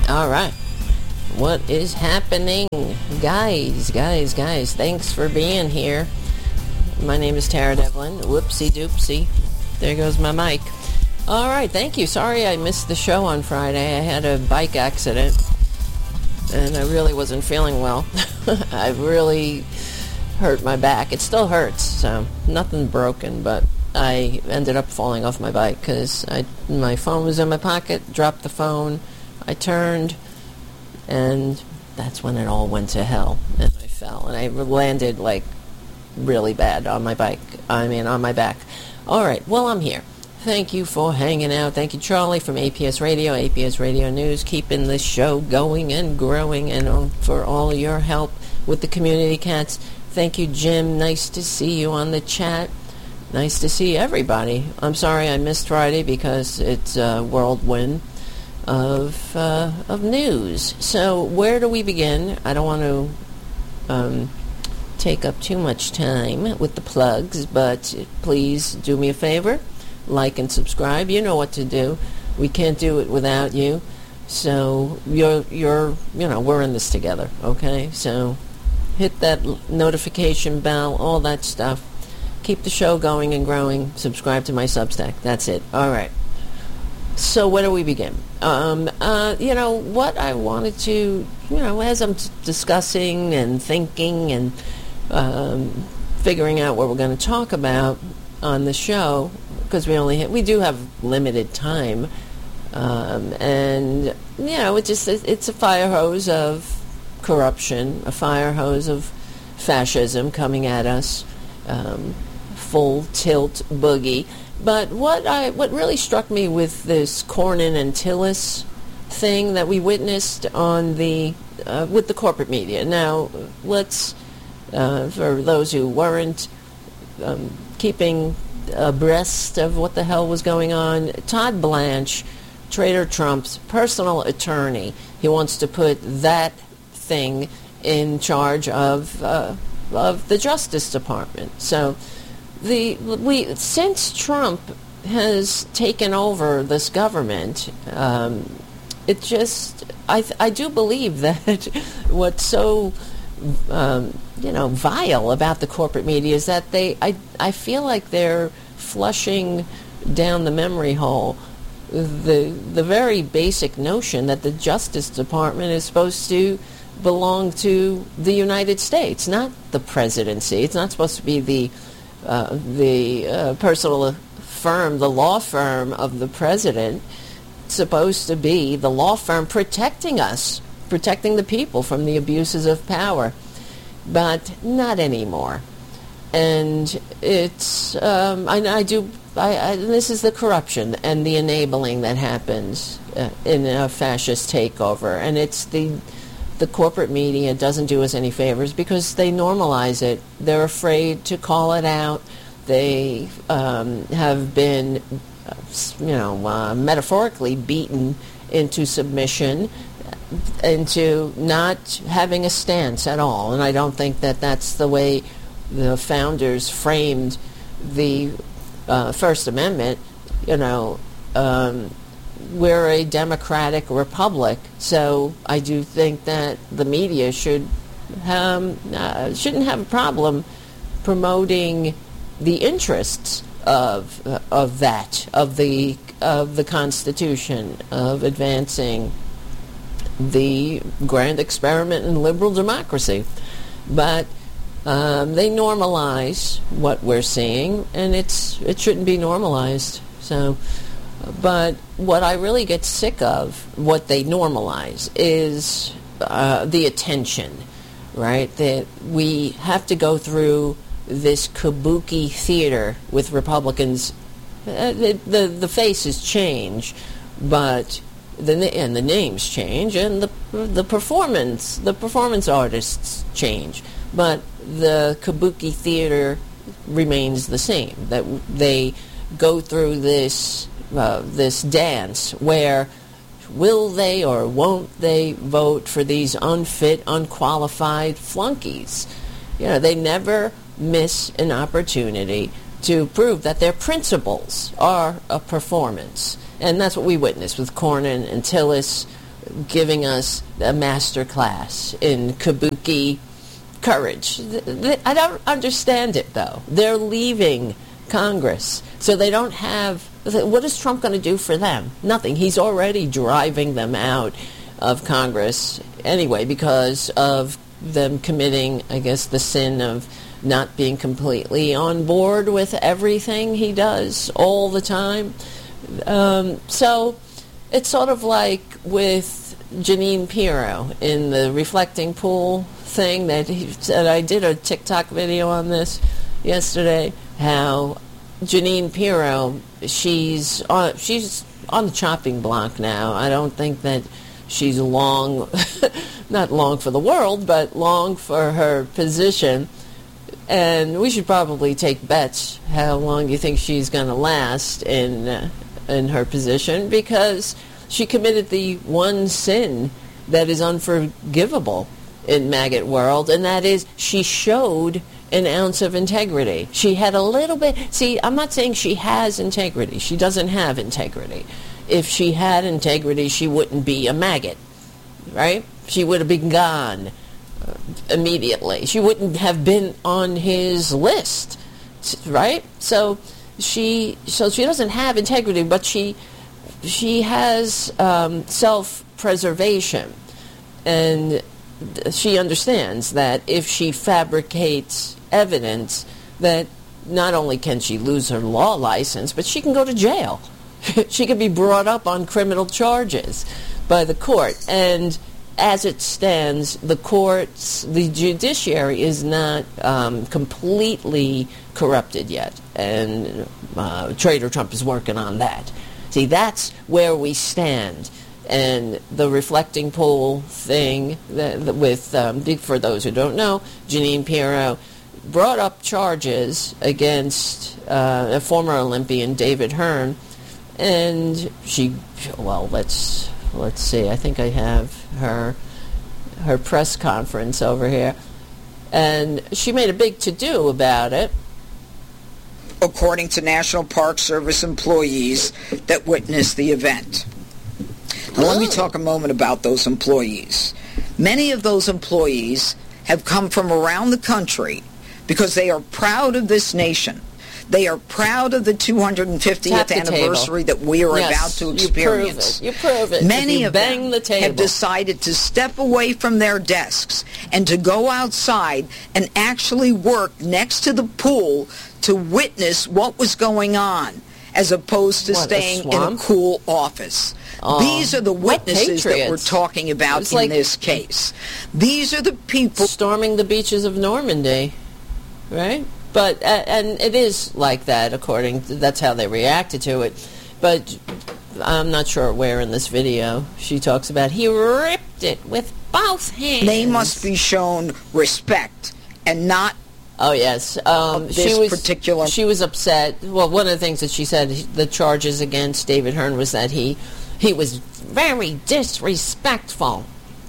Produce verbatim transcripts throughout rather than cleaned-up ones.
All right. What is happening? Guys, guys, guys, thanks for being here. My name is Tara Devlin. Whoopsie doopsie. There goes my mic. All right, thank you. Sorry I missed the show on Friday. I had a bike accident, and I really wasn't feeling well. I really hurt my back. It still hurts, so nothing broken, but I ended up falling off my bike because my phone was in my pocket, dropped the phone, I turned, and that's when it all went to hell, and I fell, and I landed, like, really bad on my bike. I mean, on my back. All right, well, I'm here. Thank you for hanging out. Thank you, Charlie, from A P S Radio, A P S Radio News, keeping this show going and growing, and for all your help with the community cats. Thank you, Jim. Nice to see you on the chat. Nice to see everybody. I'm sorry I missed Friday because it's a whirlwind of uh, of news. So where do we begin? I don't want to um, take up too much time with the plugs, but please do me a favor. Like and subscribe. You know what to do. We can't do it without you. So you're, you're, you know, we're in this together, okay? So hit that notification bell, all that stuff. Keep the show going and growing. Subscribe to my Substack. That's it. All right. So where do we begin? Um, uh, you know, what I wanted to, you know, as I'm t- discussing and thinking and um, figuring out what we're going to talk about on the show, because we only ha- we do have limited time, um, and you know, it just it's a fire hose of corruption, a fire hose of fascism coming at us, um, full tilt boogie. But what I what really struck me with this Cornyn and Tillis thing that we witnessed on the uh, with the corporate media. Now, let's uh, for those who weren't um, keeping abreast of what the hell was going on, Todd Blanche, Trader Trump's personal attorney, he wants to put that thing in charge of uh, of the Justice Department. So. The we since Trump has taken over this government, um, it just I I do believe that what's so um, you know vile about the corporate media is that they I I feel like they're flushing down the memory hole the the very basic notion that the Justice Department is supposed to belong to the United States, not the presidency. It's not supposed to be the Uh, the uh, personal firm, the law firm of the president. It's supposed to be the law firm protecting us, protecting the people from the abuses of power. But not anymore. And it's, um, I, I do, I, I, this is the corruption and the enabling that happens uh, in a fascist takeover. And it's the The corporate media doesn't do us any favors because they normalize it. They're afraid to call it out. They um, have been, you know, uh, metaphorically beaten into submission, into not having a stance at all. And I don't think that that's the way the founders framed the uh, First Amendment. You know, um, we're a democratic republic, so I do think that the media should um, uh, shouldn't have a problem promoting the interests of uh, of that of the of the Constitution, of advancing the grand experiment in liberal democracy. But um, they normalize what we're seeing, and it's it shouldn't be normalized. So. But what I really get sick of, what they normalize, is uh, the attention, right? That we have to go through this kabuki theater with Republicans. Uh, the, the the faces change, but the and the names change, and the the performance the performance artists change, but the kabuki theater remains the same. That they go through this. Uh, this dance where will they or won't they vote for these unfit, unqualified flunkies? You know, they never miss an opportunity to prove that their principles are a performance. And that's what we witnessed with Cornyn and Tillis, giving us a master class in kabuki courage. I don't understand it, though. They're leaving Congress, so they don't have... What is Trump going to do for them? Nothing. He's already driving them out of Congress anyway because of them committing, I guess, the sin of not being completely on board with everything he does all the time. Um, so it's sort of like with Jeanine Pirro in the reflecting pool thing that he said. I did a TikTok video on this yesterday, how Jeanine Pirro, she's on, she's on the chopping block now. I don't think that she's long, not long for the world, but long for her position. And we should probably take bets how long you think she's going to last in uh, in her position, because she committed the one sin that is unforgivable in maggot world, and that is she showed an ounce of integrity. She had a little bit... See, I'm not saying she has integrity. She doesn't have integrity. If she had integrity, she wouldn't be a maggot, right? She would have been gone uh, immediately. She wouldn't have been on his list, right? So she, so she doesn't have integrity, but she, she has um, self-preservation, and she understands that if she fabricates evidence, that not only can she lose her law license, but she can go to jail. She could be brought up on criminal charges by the court. And as it stands, the courts, the judiciary is not um, completely corrupted yet. And uh, Trader Trump is working on that. See, that's where we stand. And the reflecting pool thing that, that with, um, for those who don't know, Jeanine Pirro brought up charges against uh, a former Olympian, David Hearn, and she, well, let's let's see. I think I have her her press conference over here, and she made a big to-do about it. According to National Park Service employees that witnessed the event. Now, let me talk a moment about those employees. Many of those employees have come from around the country because they are proud of this nation. They are proud of the two hundred fiftieth anniversary that we are yes, about to experience. You prove it. You prove it. Many you of bang them the table. have decided to step away from their desks and to go outside and actually work next to the pool to witness what was going on, as opposed to what, staying a in a cool office. Uh, These are the witnesses that we're talking about in like this case. These are the people storming the beaches of Normandy, right? But uh, and it is like that, according to, that's how they reacted to it. But I'm not sure where in this video she talks about he ripped it with both hands. They must be shown respect and not. Oh yes, um, this she was particular. She was upset. Well, one of the things that she said, the charges against David Hearn was that he he was very disrespectful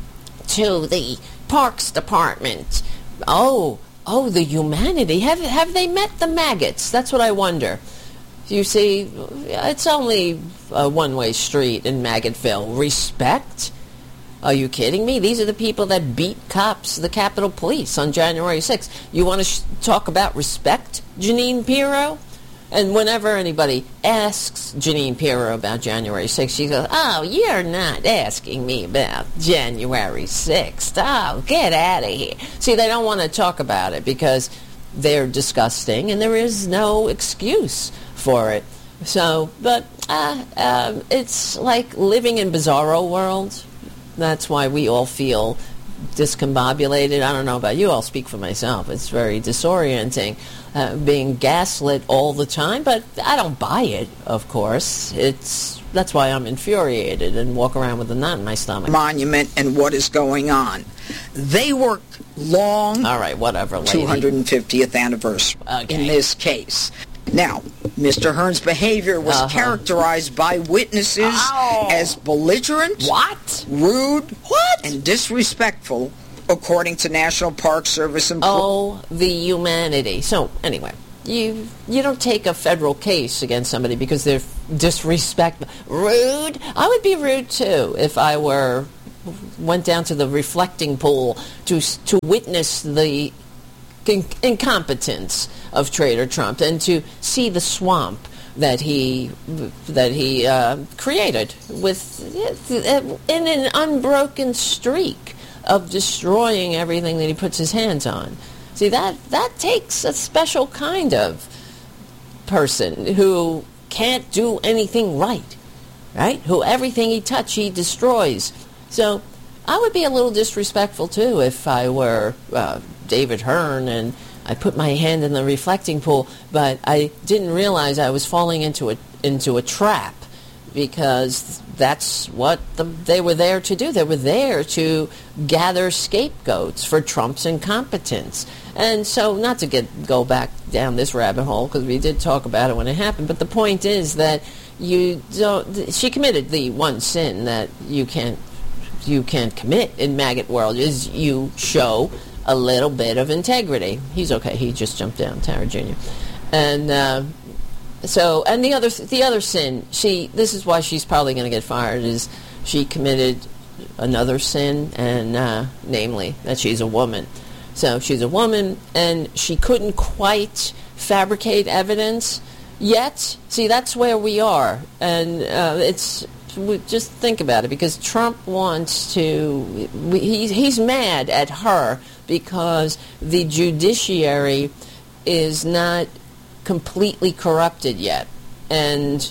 to the Parks Department. Oh, oh, the humanity. Have have they met the maggots? That's what I wonder. You see, it's only a one-way street in Maggotville. Respect? Are you kidding me? These are the people that beat cops, the Capitol Police, on January sixth. You want to sh- talk about respect, Jeanine Pirro? And whenever anybody asks Jeanine Pirro about January sixth, she goes, oh, you're not asking me about January sixth. Oh, get out of here. See, they don't want to talk about it because they're disgusting, and there is no excuse for it. So, but uh, um, it's like living in Bizarro world. That's why we all feel discombobulated. I don't know about you. I'll speak for myself. It's very disorienting, uh, being gaslit all the time. But I don't buy it, of course. It's that's why I'm infuriated and walk around with a knot in my stomach. Monument and what is going on. They worked long. All right, whatever, lady. two hundred fiftieth anniversary okay. in this case. Now, Mister Hearn's behavior was uh-huh. characterized by witnesses oh. as belligerent, what? rude, what? and disrespectful, according to National Park Service employees. Oh, the humanity. So, anyway, you you don't take a federal case against somebody because they're disrespectful, rude. I would be rude too if I were went down to the reflecting pool to to witness the in- incompetence of Trader Trump and to see the swamp that he that he uh, created with in an unbroken streak of destroying everything that he puts his hands on. See, that that takes a special kind of person who can't do anything right, right? Who everything he touches he destroys. So I would be a little disrespectful too if I were uh, David Hearn and I put my hand in the reflecting pool, but I didn't realize I was falling into a into a trap, because that's what the, they were there to do. They were there to gather scapegoats for Trump's incompetence. And so, not to get go back down this rabbit hole, because we did talk about it when it happened, but the point is that you don't. She committed the one sin that you can't you can't commit in maggot world, is you show a little bit of integrity. He's okay. He just jumped down, Tara Junior And uh, so, and the other the other sin, she. This is why she's probably going to get fired. Is she committed another sin, and uh, namely that she's a woman. So she's a woman, and she couldn't quite fabricate evidence yet. See, that's where we are, and uh, it's. We just think about it, because Trump wants to. He, he's mad at her because the judiciary is not completely corrupted yet, and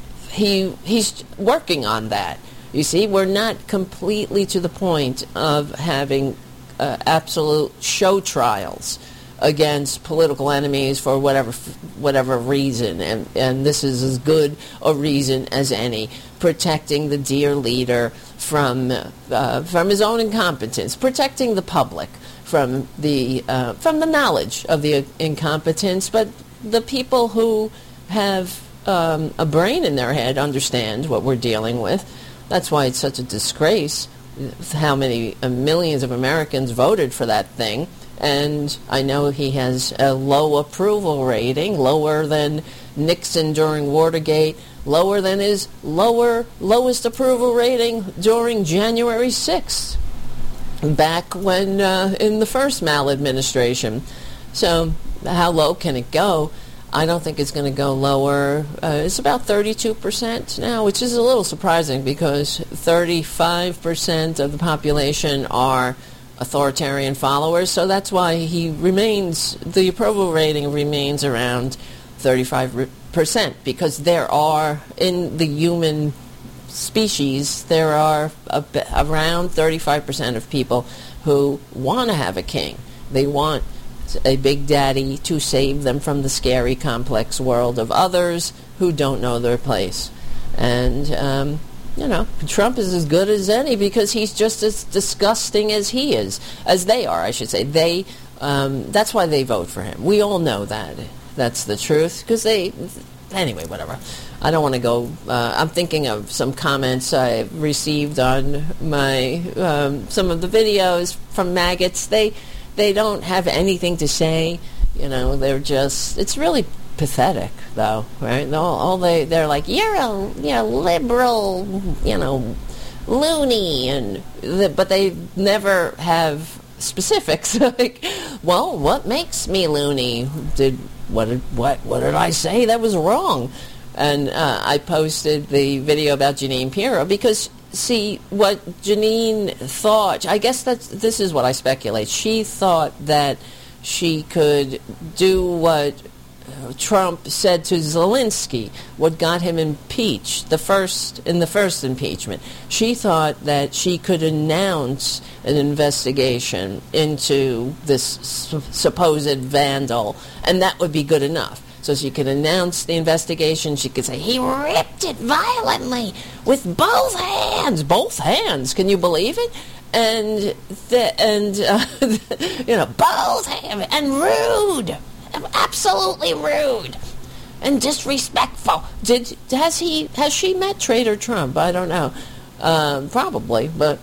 he he's working on that. You see, we're not completely to the point of having uh, absolute show trials against political enemies for whatever whatever reason, and and this is as good a reason as any, protecting the dear leader from uh, from his own incompetence, protecting the public from the uh, from the knowledge of the incompetence, but the people who have um, a brain in their head understand what we're dealing with. That's why it's such a disgrace how many uh, millions of Americans voted for that thing. And I know he has a low approval rating, lower than Nixon during Watergate, lower than his lower lowest approval rating during January sixth, back when uh, in the first maladministration. So how low can it go? I don't think it's going to go lower. Uh, it's about thirty-two percent now, which is a little surprising, because thirty-five percent of the population are authoritarian followers, so that's why he remains, the approval rating remains around thirty-five percent, because there are, in the human species, there are a, around thirty-five percent of people who want to have a king. They want a big daddy to save them from the scary, complex world of others who don't know their place. And, um, you know, Trump is as good as any, because he's just as disgusting as he is, as they are, I should say. They, um, that's why they vote for him. We all know that. That's the truth, because they, anyway, whatever. I don't want to go, uh, I'm thinking of some comments I received on my, um, some of the videos from maggots. They, they don't have anything to say, you know, they're just, it's really pathetic, though, right? All, all they, they're like, you're a, you're a liberal, you know, loony, and the, but they never have specifics. Like, well, what makes me loony? Did what did what what did I say that was wrong? And uh, I posted the video about Jeanine Pirro because, see, what Jeanine thought, I guess that's, this is what I speculate. She thought that she could do what Trump said to Zelensky, what got him impeached, the first in the first impeachment. She thought that she could announce an investigation into this su- supposed vandal, and that would be good enough. So she could announce the investigation. She could say, he ripped it violently with both hands. Both hands. Can you believe it? And, the, and uh, you know, both hands. And rude. Absolutely rude. And disrespectful. Did has he has she met Trader Trump? I don't know. Um, probably. But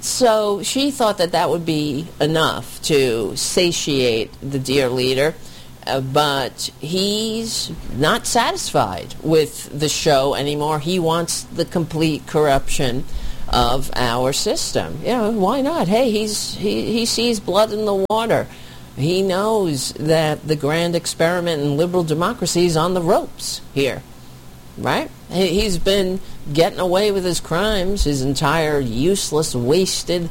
so she thought that that would be enough to satiate the dear leader. Uh, but he's not satisfied with the show anymore. He wants the complete corruption of our system. You know, why not? Hey, he's he, he sees blood in the water. He knows that the grand experiment in liberal democracy is on the ropes here, right? He, he's been getting away with his crimes his entire useless, wasted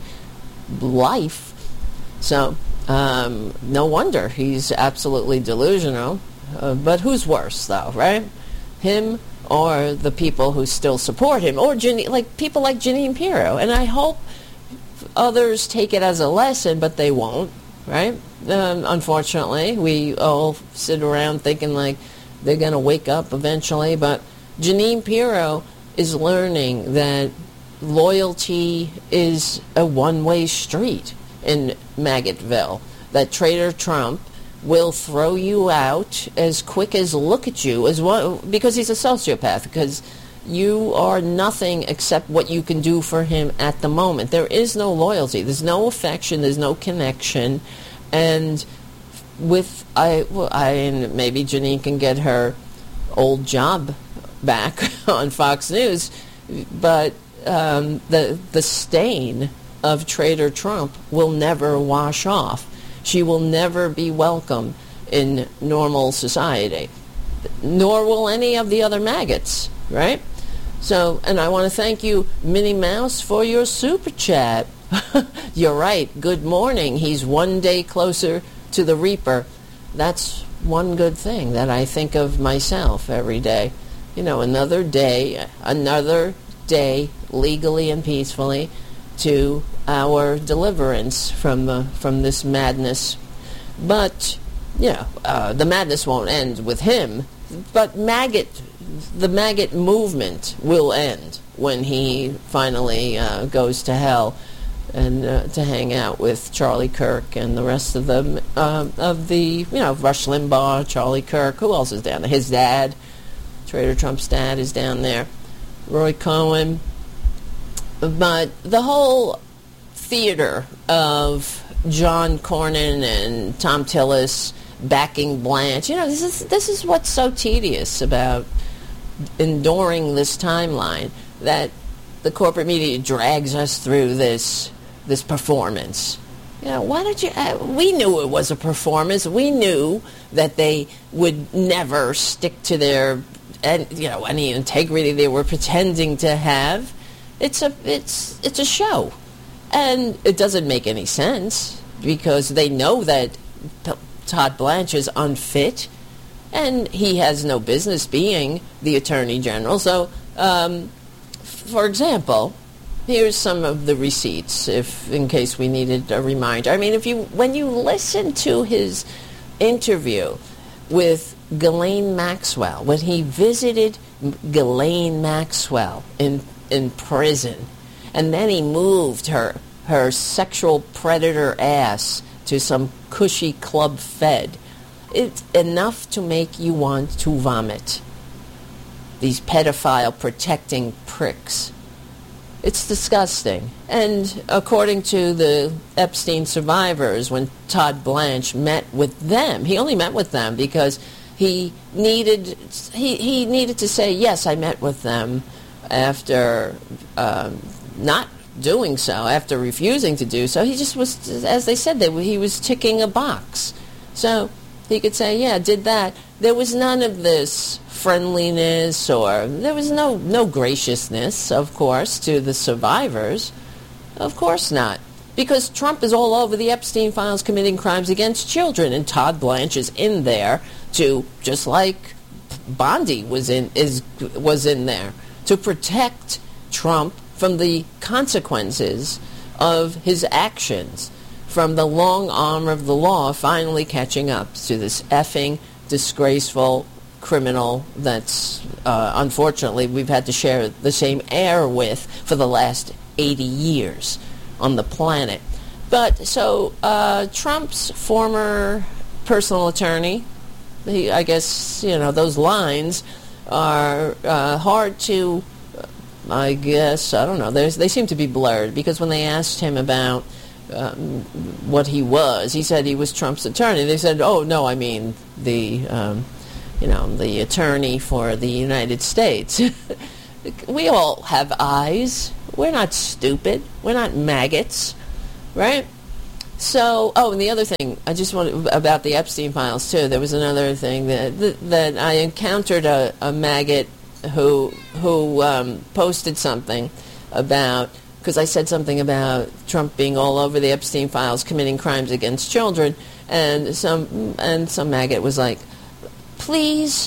life. So Um, no wonder he's absolutely delusional. Uh, but who's worse, though, right? Him or the people who still support him, or Jeanine, like people like Jeanine Pirro. And I hope others take it as a lesson, but they won't, right? Um, unfortunately, we all sit around thinking like they're going to wake up eventually. But Jeanine Pirro is learning that loyalty is a one-way street in Maggotville, that Traitor Trump will throw you out as quick as look at you as well, because he's a sociopath, because you are nothing except what you can do for him at the moment. There is no loyalty. There's no affection. There's no connection. And with, I, well, I and maybe Jeanine can get her old job back on Fox News, but um, the the stain of Traitor Trump will never wash off. She will never be welcome in normal society, nor will any of the other maggots, right? So, and I want to thank you, Minnie Mouse, for your super chat. You're right. Good morning. He's one day closer to the Reaper. That's one good thing that I think of myself every day. You know, another day, another day, legally and peacefully, to our deliverance from the, from this madness. But, you know, uh, the madness won't end with him, but maggot, the maggot movement will end when he finally uh, goes to hell and uh, to hang out with Charlie Kirk and the rest of the, uh, of the, you know, Rush Limbaugh, Charlie Kirk. Who else is down there? His dad, Traitor Trump's dad, is down there. Roy Cohen. But the whole theater of John Cornyn and Tom Tillis backing Blanche, you know, this is this is what's so tedious about enduring this timeline, that the corporate media drags us through this this performance. You know, why don't you? Uh, we knew it was a performance. We knew that they would never stick to their, and you know, any integrity they were pretending to have. It's a it's it's a show. And it doesn't make any sense, because they know that P- Todd Blanche is unfit, and he has no business being the Attorney General. So, um, for example, here's some of the receipts, if in case we needed a reminder. I mean, if you when you listen to his interview with Ghislaine Maxwell, when he visited Ghislaine Maxwell in in prison, and then he moved her her sexual predator ass to some cushy Club Fed. It's enough to make you want to vomit. These pedophile protecting pricks. It's disgusting. And according to the Epstein survivors, when Todd Blanche met with them, he only met with them because he needed he, he needed to say, yes, I met with them, after um, not doing so, after refusing to do so. He just was, as they said, they, he was ticking a box. So he could say, yeah, did that. There was none of this friendliness, or there was no, no graciousness, of course, to the survivors. Of course not. Because Trump is all over the Epstein files committing crimes against children, and Todd Blanche is in there to, just like Bondi was in, is was in there, to protect Trump from the consequences of his actions, from the long arm of the law finally catching up to this effing disgraceful criminal that's, uh, unfortunately, we've had to share the same air with for the last eighty years on the planet. But, so, uh, Trump's former personal attorney, he, I guess, you know, those lines are uh, hard to, I guess, I don't know, There's, they seem to be blurred, because when they asked him about um, what he was. He said he was Trump's attorney. They said, oh, no, I mean the, um, you know, the attorney for the United States. We all have eyes. We're not stupid. We're not maggots, right? So, oh, and the other thing, I just want about the Epstein files, too. There was another thing that that, that I encountered a, a maggot who, who um, posted something about, because I said something about Trump being all over the Epstein files, committing crimes against children, and some and some maggot was like, please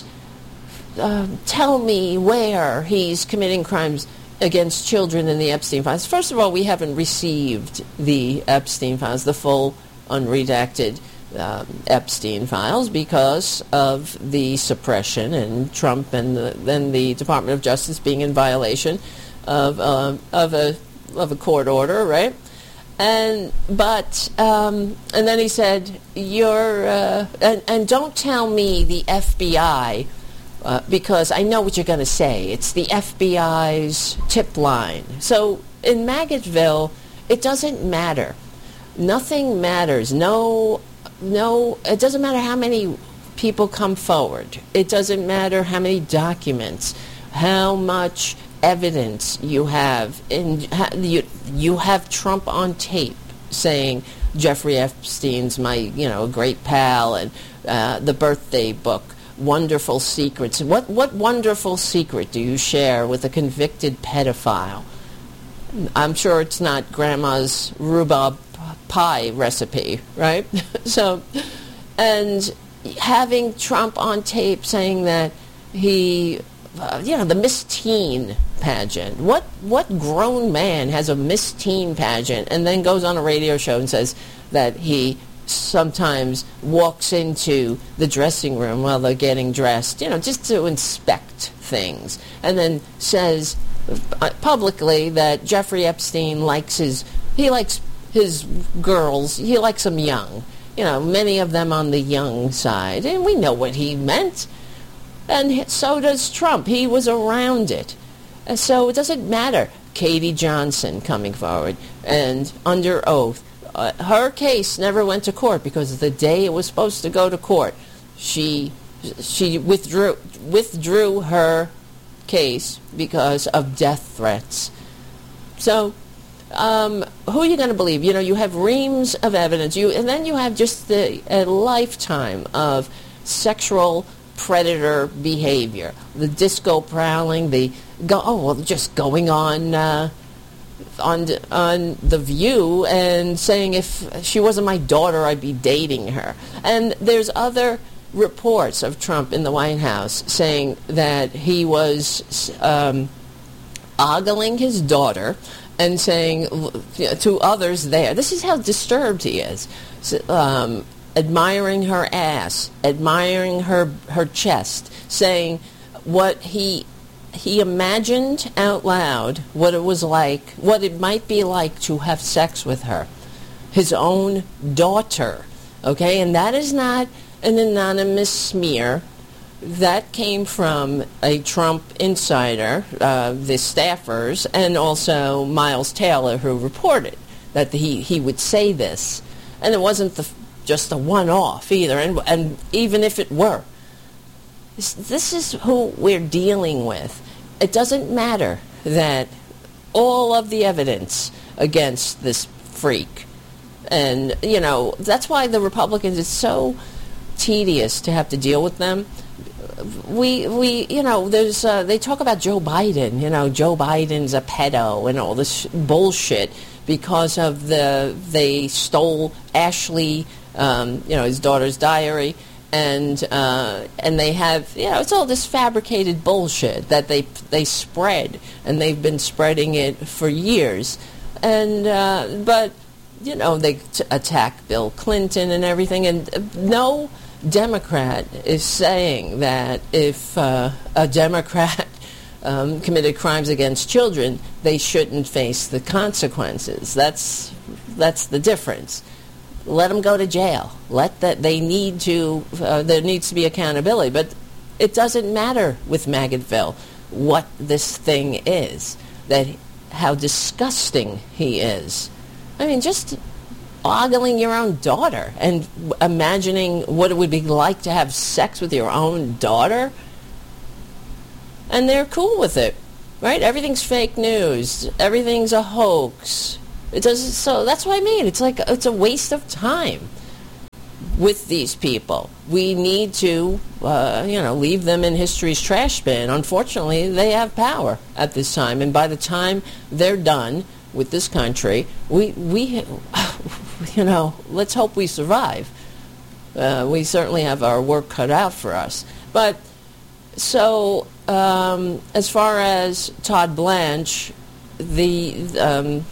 uh, tell me where he's committing crimes against children in the Epstein files. First of all, we haven't received the Epstein files, the full unredacted um, Epstein files, because of the suppression and Trump and the, then the Department of Justice being in violation of uh, of a of a court order, right? And but um, and then he said, "You're uh, and, and don't tell me the F B I." Uh, because I know what you're going to say. It's the F B I's tip line. So in Maggotville, it doesn't matter. Nothing matters. No, no. It doesn't matter how many people come forward. It doesn't matter how many documents, how much evidence you have. In you, you have Trump on tape saying Jeffrey Epstein's my, you know, great pal, and uh, the birthday book. Wonderful secrets. What what wonderful secret do you share with a convicted pedophile? I'm sure it's not grandma's rhubarb pie recipe, right? So, and having Trump on tape saying that he, uh, you know, the Miss Teen pageant. What what grown man has a Miss Teen pageant and then goes on a radio show and says that he sometimes walks into the dressing room while they're getting dressed, you know, just to inspect things, and then says uh, publicly that Jeffrey Epstein likes his, he likes his girls, he likes them young, you know, many of them on the young side, and we know what he meant, and so does Trump. He was around it, and so it doesn't matter. Katie Johnson coming forward and under oath. Uh, her case never went to court because the day it was supposed to go to court, she she withdrew withdrew her case because of death threats. So, um, who are you going to believe? You know, you have reams of evidence, you and then you have just the, a lifetime of sexual predator behavior, the disco prowling, the go oh well, just going on. Uh, on on The View and saying if she wasn't my daughter, I'd be dating her. And there's other reports of Trump in the White House saying that he was um, ogling his daughter and saying to others there, this is how disturbed he is, um, admiring her ass, admiring her, her chest, saying what he... He imagined out loud what it was like, what it might be like to have sex with her, his own daughter, okay? And that is not an anonymous smear. That came from a Trump insider, uh, the staffers, and also Miles Taylor, who reported that he, he would say this. And it wasn't the, just a one-off either, and, and even if it were. This, this is who we're dealing with. It doesn't matter that all of the evidence against this freak. And, you know, that's why the Republicans, it's so tedious to have to deal with them. We, we you know, there's, uh, they talk about Joe Biden, you know, Joe Biden's a pedo and all this bullshit because of the, they stole Ashley, um, you know, his daughter's diary. And uh, and they have, you know, it's all this fabricated bullshit that they they spread, and they've been spreading it for years. And uh, but you know, they t- attack Bill Clinton and everything, and no Democrat is saying that if uh, a Democrat um, committed crimes against children, they shouldn't face the consequences. That's that's the difference. Let them go to jail. Let that they need to. Uh, there needs to be accountability, but it doesn't matter with Maggotville what this thing is. That how disgusting he is. I mean, just ogling your own daughter and imagining what it would be like to have sex with your own daughter. And they're cool with it, right? Everything's fake news. Everything's a hoax. It doesn't. So that's what I mean. It's like it's a waste of time with these people. We need to, uh, you know, leave them in history's trash bin. Unfortunately, they have power at this time, and by the time they're done with this country, we, we, you know, let's hope we survive. Uh, we certainly have our work cut out for us. But so, um, as far as Todd Blanche, the um,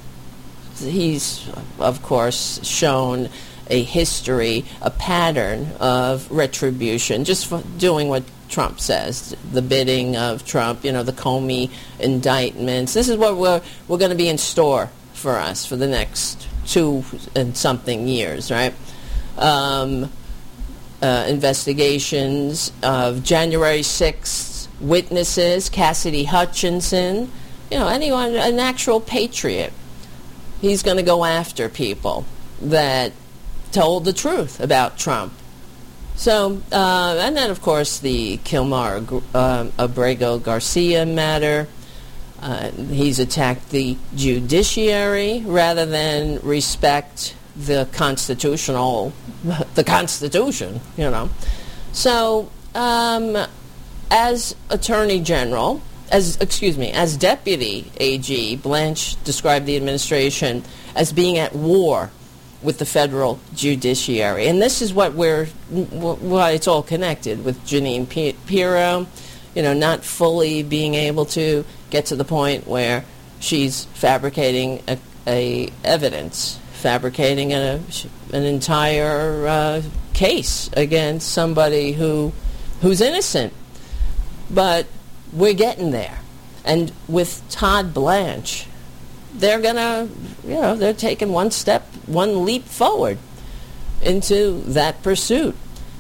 he's of course shown a history, a pattern of retribution, just for doing what Trump says, the bidding of Trump, you know, the Comey indictments. This is what we're we're going to be in store for us for the next two and something years, right? Um, uh, investigations of January sixth witnesses, Cassidy Hutchinson, you know, anyone, an actual patriot. He's going to go after people that told the truth about Trump. So, uh, and then, of course, the Kilmar uh, Abrego Garcia matter. Uh, he's attacked the judiciary rather than respect the constitutional, the Constitution, you know. So, um, as Attorney General, as, excuse me, as Deputy A G, Blanche described the administration as being at war with the federal judiciary. And this is what we're, why it's all connected with Jeanine Pirro, you know, not fully being able to get to the point where she's fabricating a, a evidence, fabricating a, an entire uh, case against somebody who who's innocent. But we're getting there. And with Todd Blanche, they're going to, you know, they're taking one step, one leap forward into that pursuit.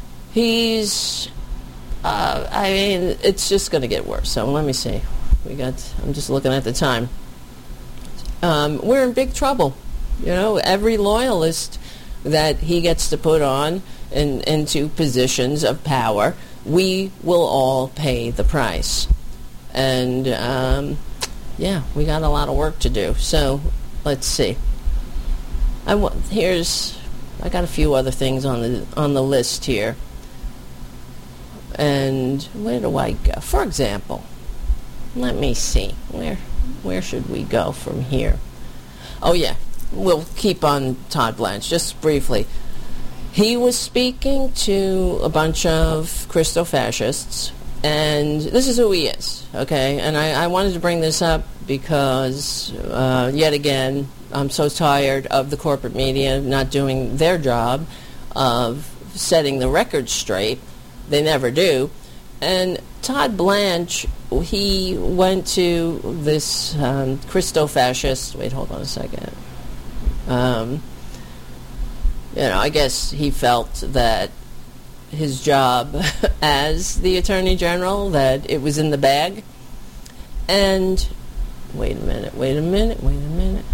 He's, uh, I mean, it's just going to get worse. So let me see. We got, I'm just looking at the time. Um, we're in big trouble. You know, every loyalist that he gets to put on in, into positions of power, we will all pay the price. And, um, yeah, we got a lot of work to do. So, let's see. I w- here's, I got a few other things on the on the list here. And where do I go? For example, let me see. Where where should we go from here? Oh yeah, we'll keep on Todd Blanche just briefly. He was speaking to a bunch of Christo-fascists. And this is who he is, okay? And I, I wanted to bring this up because, uh, yet again, I'm so tired of the corporate media not doing their job of setting the record straight. They never do. And Todd Blanche, he went to this um, Christo-fascist... Wait, hold on a second. Um, you know, I guess he felt that his job as the Attorney General, that it was in the bag. And wait a minute, wait a minute, wait a minute.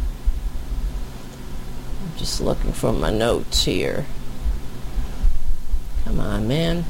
I'm just looking for my notes here. Come on, man.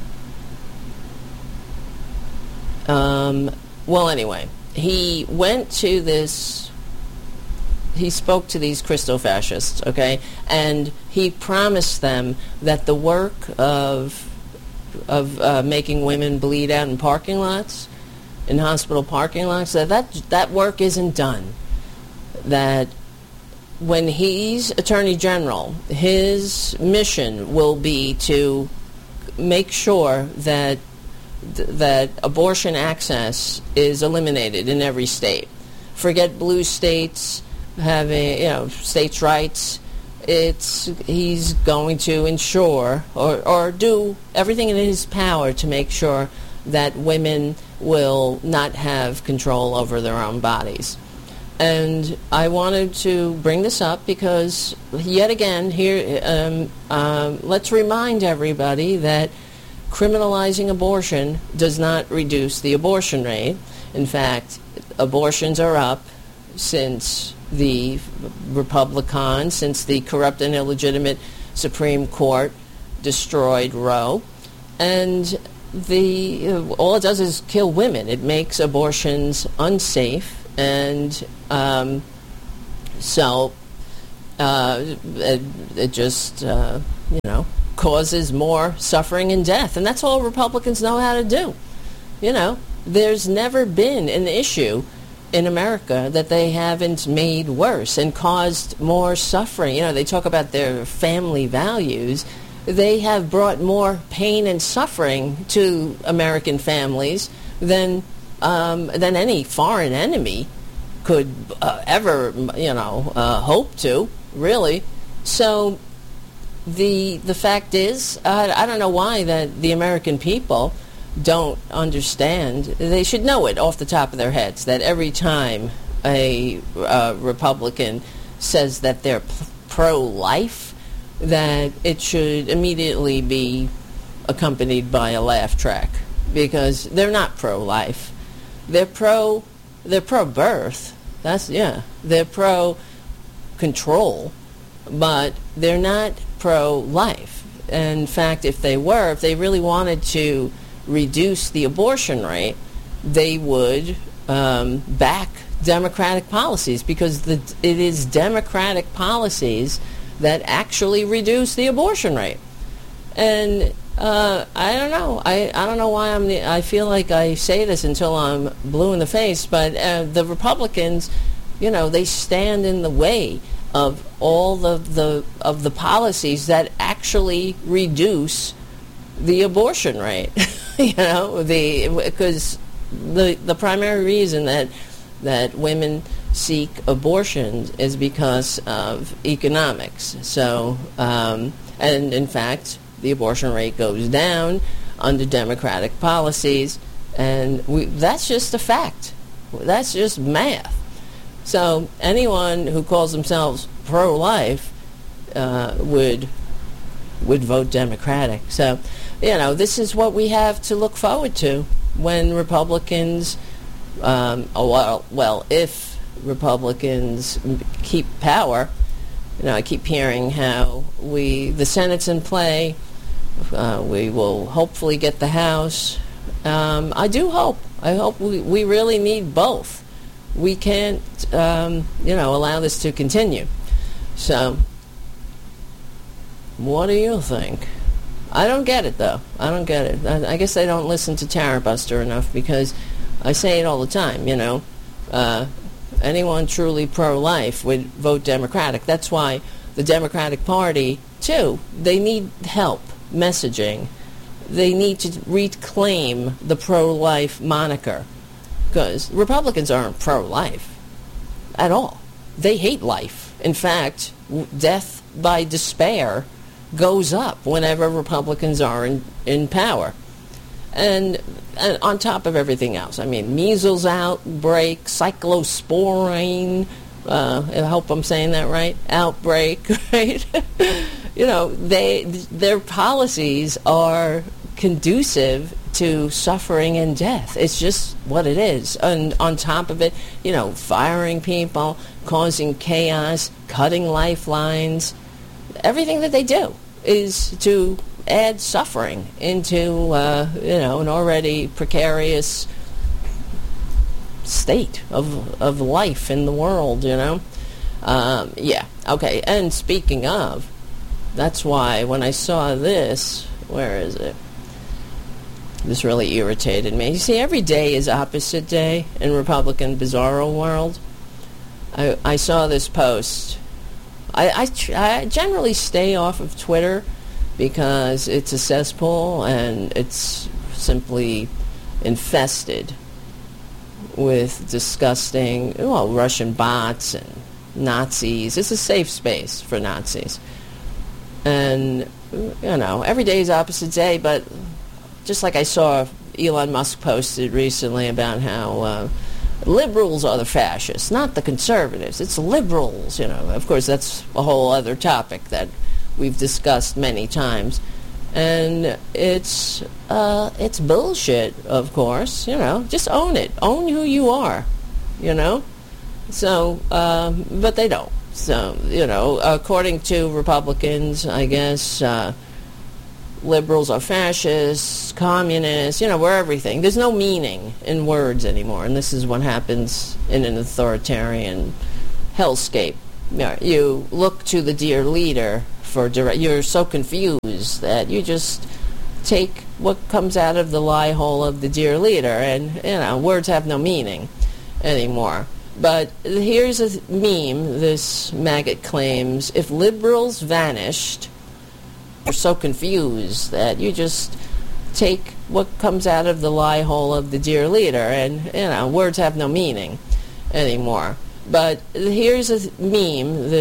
Um, well, anyway, he went to this, he spoke to these Christo-fascists, okay, and he promised them that the work of of uh, making women bleed out in parking lots, in hospital parking lots, that, that that work isn't done. That when he's Attorney General, his mission will be to make sure that th- that abortion access is eliminated in every state. Forget blue states having, you know, states' rights. It's he's going to ensure or, or do everything in his power to make sure that women will not have control over their own bodies. And I wanted to bring this up because, yet again, here, um, um, let's remind everybody that criminalizing abortion does not reduce the abortion rate. In fact, abortions are up since the Republicans, since the corrupt and illegitimate Supreme Court destroyed Roe. And the uh, all it does is kill women. It makes abortions unsafe, and um, so uh, it, it just, uh, you know, causes more suffering and death. And that's all Republicans know how to do. You know, there's never been an issue in America that they haven't made worse and caused more suffering. You know, they talk about their family values. They have brought more pain and suffering to American families than um, than any foreign enemy could uh, ever, you know, uh, hope to, really. So the the fact is, uh, I don't know why that the American people don't understand. They should know it off the top of their heads that every time a uh, Republican says that they're p- pro-life, that it should immediately be accompanied by a laugh track, because they're not pro-life. They're pro, they're pro-birth. That's, yeah, they're pro-control, but they're not pro-life. In fact, if they were, if they really wanted to reduce the abortion rate, they would um, back Democratic policies, because the, it is Democratic policies that actually reduce the abortion rate. And uh, I don't know. I, I don't know why I'm. The, I feel like I say this until I'm blue in the face. But uh, the Republicans, you know, they stand in the way of all the, the of the policies that actually reduce the abortion rate. You know, the because the the primary reason that that women seek abortions is because of economics. So, um, and in fact, the abortion rate goes down under Democratic policies, and we, that's just a fact. That's just math. So anyone who calls themselves pro-life uh, would would vote Democratic. So, you know, this is what we have to look forward to when Republicans, um, oh, well, well, if Republicans keep power. You know, I keep hearing how we, the Senate's in play. Uh, we will hopefully get the House. Um, I do hope. I hope we, we really need both. We can't, um, you know, allow this to continue. So, what do you think? I don't get it, though. I don't get it. I, I guess I don't listen to Tara Buster enough, because I say it all the time, you know. Uh, anyone truly pro-life would vote Democratic. That's why the Democratic Party, too, they need help messaging. They need to reclaim the pro-life moniker, because Republicans aren't pro-life at all. They hate life. In fact, w- death by despair goes up whenever Republicans are in, in power. And, and on top of everything else, I mean, measles outbreak, cyclosporine, uh, I hope I'm saying that right, outbreak, right? You know, they their policies are conducive to suffering and death. It's just what it is. And on top of it, you know, firing people, causing chaos, cutting lifelines, everything that they do is to add suffering into, uh, you know, an already precarious state of of life in the world, you know. Um, yeah, okay. And speaking of, that's why when I saw this, where is it? This really irritated me. You see, every day is opposite day in Republican bizarro world. I, I saw this post. I, I, tr- I generally stay off of Twitter because it's a cesspool and it's simply infested with disgusting, well, Russian bots and Nazis. It's a safe space for Nazis. And, you know, every day is opposite day, but just like I saw Elon Musk posted recently about how uh, liberals are the fascists, not the conservatives. It's liberals, you know. Of course, that's a whole other topic that we've discussed many times. And it's uh, it's bullshit, of course, you know. Just own it. Own who you are, you know. So, uh, but they don't. So, you know, according to Republicans, I guess, uh, liberals are fascists, communists, you know, we're everything. There's no meaning in words anymore, and this is what happens in an authoritarian hellscape. You know, you look to the dear leader for direct, you're so confused that you just take what comes out of the lie hole of the dear leader, and, you know, words have no meaning anymore. But here's a meme this maggot claims: if liberals vanished, you're so confused that you just take what comes out of the lie hole of the dear leader, and, you know, words have no meaning anymore. But here's a meme